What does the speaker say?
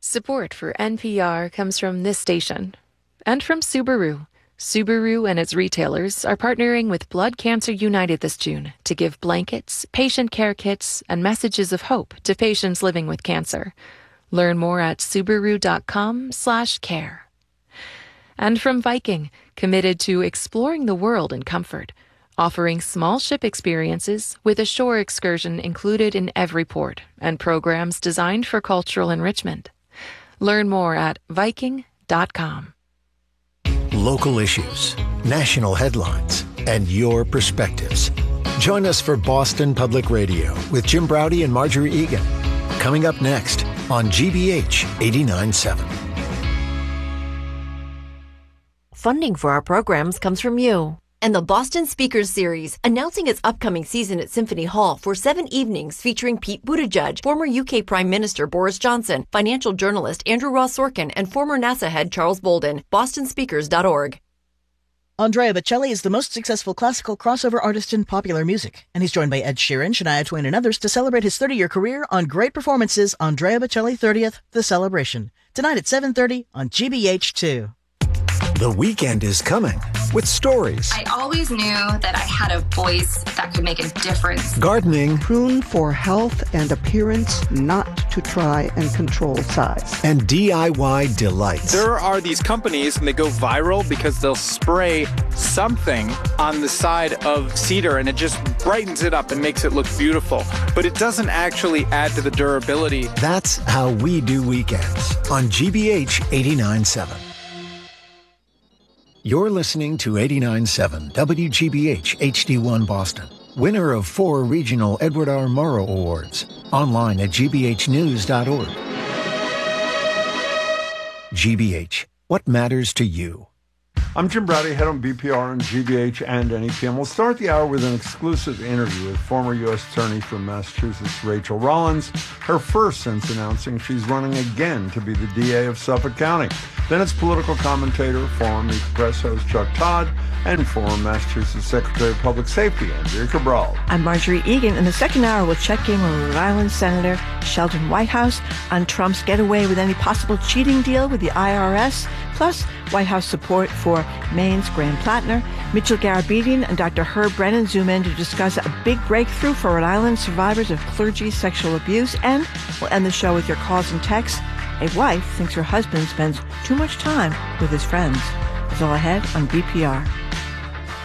Support for NPR comes from this station and from Subaru. Subaru and its retailers are partnering with Blood Cancer United this June to give blankets, patient care kits, and messages of hope to patients living with cancer. Learn more at Subaru.com/care. And from Viking, committed to exploring the world in comfort, offering small ship experiences with a shore excursion included in every port and programs designed for cultural enrichment. Learn more at Viking.com. Local issues, national headlines, and your perspectives. Join us for Boston Public Radio with Jim Braude and Marjorie Egan. Coming up next on GBH 89.7. Funding for our programs comes from you. And the Boston Speakers Series, announcing its upcoming season at Symphony Hall for 7 evenings featuring Pete Buttigieg, former UK Prime Minister Boris Johnson, financial journalist Andrew Ross Sorkin, and former NASA head Charles Bolden. BostonSpeakers.org. Andrea Bocelli is the most successful classical crossover artist in popular music, and he's joined by Ed Sheeran, Shania Twain, and others to celebrate his 30-year career on great performances Andrea Bocelli 30th, The Celebration. Tonight at 7:30 on GBH2. The weekend is coming with stories. I always knew that I had a voice that could make a difference. Gardening. Prune for health and appearance, not to try and control size. And DIY delights. There are these companies and they go viral because they'll spray something on the side of cedar and it just brightens it up and makes it look beautiful. But it doesn't actually add to the durability. That's how we do weekends on GBH 89.7. You're listening to 89.7 WGBH HD1 Boston, winner of 4 regional Edward R. Murrow Awards. Online at gbhnews.org. GBH, what matters to you? I'm Jim Braude, head on BPR on GBH and NEPM. We'll start the hour with an exclusive interview with former U.S. Attorney from Massachusetts, Rachel Rollins, her first since announcing she's running again to be the DA of Suffolk County. Then it's political commentator, former Meet the Press host Chuck Todd, and former Massachusetts Secretary of Public Safety, Andrea Cabral. I'm Marjorie Egan. In the second hour, we'll check in with Rhode Island Senator Sheldon Whitehouse on Trump's getaway with any possible cheating deal with the IRS, plus White House support for Maine's Graham Plattner. Mitchell Garabedian and Dr. Herb Brennan zoom in to discuss a big breakthrough for Rhode Island survivors of clergy sexual abuse. And we'll end the show with your calls and texts. A wife thinks her husband spends too much time with his friends. It's all ahead on BPR.